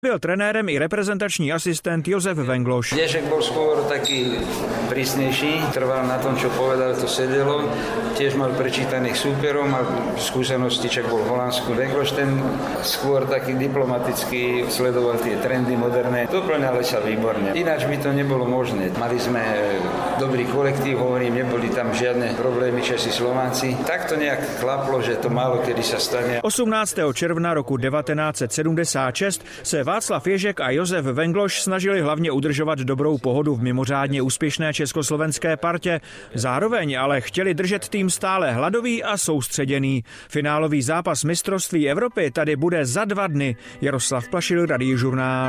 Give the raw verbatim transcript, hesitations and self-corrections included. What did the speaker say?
Byl trenérem i reprezentační asistent Jozef Vengloš. Ježek bol skôr taký prísnejší, trval na tom, čo povedal, to sedelo. Tiež mal prečítaných súperov, mal skúsenosti, čak bol v Holandsku. Vengloš ten skôr taký diplomatický, sledoval tie trendy moderné. Doplňali sa výborne. Ináč by to nebolo možné. Mali sme dobrý kolektív, hovorím, neboli tam žiadne problémy Česi, Slováci. Tak to nejak klaplo, že to málo kedy sa stane. osmnáctého června roku devatenáct set sedmdesát šest se Václav Ježek a Josef Vengloš snažili hlavně udržovat dobrou pohodu v mimořádně úspěšné československé partě. Zároveň ale chtěli držet tým stále hladový a soustředěný. Finálový zápas mistrovství Evropy tady bude za dva dny. Jaroslav Plašil, Radiožurnál.